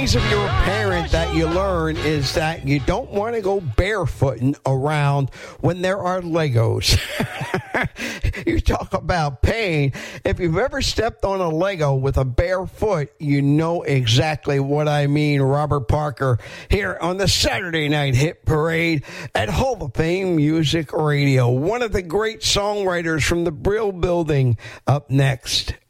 things if you're a parent that you learn is that you don't want to go barefooting around when there are Legos. You talk about pain. If you've ever stepped on a Lego with a bare foot, you know exactly what I mean. Robert Parker here on the Saturday Night Hit Parade at Hall of Fame Music Radio. One of the great songwriters from the Brill Building up next.